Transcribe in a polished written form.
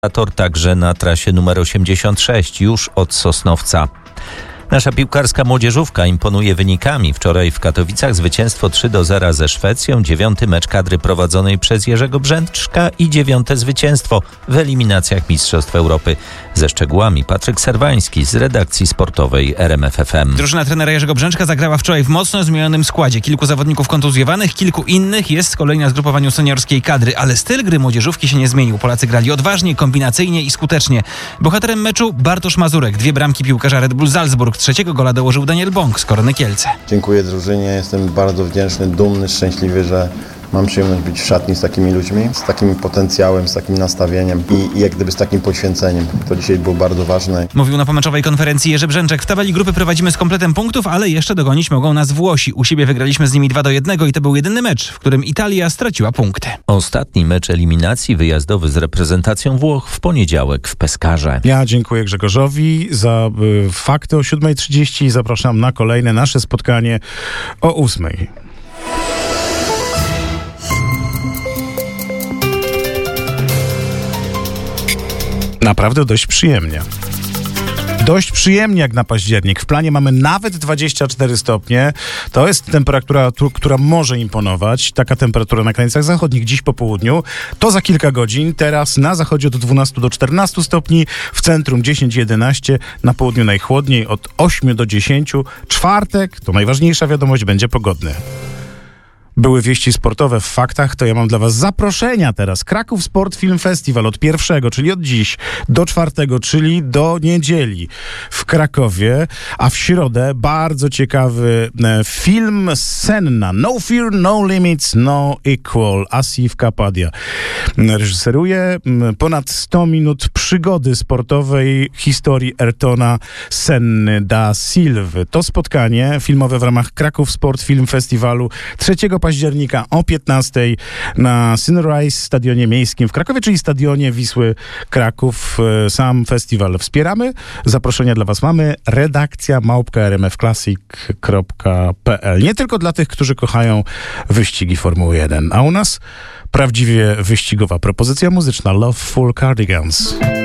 Także na trasie numer 86 już od Sosnowca. Nasza piłkarska młodzieżówka imponuje wynikami. Wczoraj w Katowicach zwycięstwo 3-0 ze Szwecją, 9. mecz kadry prowadzonej przez Jerzego Brzęczka i 9. zwycięstwo w eliminacjach Mistrzostw Europy. Ze szczegółami Patryk Serwański z redakcji sportowej RMF FM. Drużyna trenera Jerzego Brzęczka zagrała wczoraj w mocno zmienionym składzie. Kilku zawodników kontuzjowanych, kilku innych jest z kolei na zgrupowaniu seniorskiej kadry, ale styl gry młodzieżówki się nie zmienił. Polacy grali odważnie, kombinacyjnie i skutecznie. Bohaterem meczu Bartosz Mazurek, 2 bramki piłkarza Red Bull Salzburg. 3. gola dołożył Daniel Bąk z Korony Kielce. Dziękuję drużynie, jestem bardzo wdzięczny, dumny, szczęśliwy, że mam przyjemność być w szatni z takimi ludźmi, z takim potencjałem, z takim nastawieniem i jak gdyby z takim poświęceniem. To dzisiaj było bardzo ważne. Mówił na pomeczowej konferencji Jerzy Brzęczek. W tabeli grupy prowadzimy z kompletem punktów, ale jeszcze dogonić mogą nas Włosi. U siebie wygraliśmy z nimi 2-1 i to był jedyny mecz, w którym Italia straciła punkty. Ostatni mecz eliminacji wyjazdowy z reprezentacją Włoch w poniedziałek w Pescarze. Ja dziękuję Grzegorzowi za fakty o 7:30 i zapraszam na kolejne nasze spotkanie o 8:00. Naprawdę dość przyjemnie. Dość przyjemnie jak na październik. W planie mamy nawet 24 stopnie. To jest temperatura, która może imponować. Taka temperatura na krańcach zachodnich dziś po południu. To za kilka godzin. Teraz na zachodzie od 12 do 14 stopni. W centrum 10-11. Na południu najchłodniej od 8 do 10. Czwartek, to najważniejsza wiadomość, będzie pogodny. Były wieści sportowe w faktach, to ja mam dla was zaproszenia teraz. Kraków Sport Film Festival od 1, czyli od dziś, do 4, czyli do niedzieli w Krakowie, a w środę bardzo ciekawy film Senna. No Fear, No Limits, No Equal. Asif Kapadia reżyseruje ponad 100 minut przygody sportowej historii Ayrtona Senny da Silva. To spotkanie filmowe w ramach Kraków Sport Film Festiwalu 3 października o 15 na Sunrise Stadionie Miejskim w Krakowie, czyli Stadionie Wisły Kraków. Sam festiwal wspieramy. Zaproszenia dla was mamy. Redakcja @rmfclassic.pl. Nie tylko dla tych, którzy kochają wyścigi Formuły 1, a u nas prawdziwie wyścigowa propozycja muzyczna Loveful Cardigans.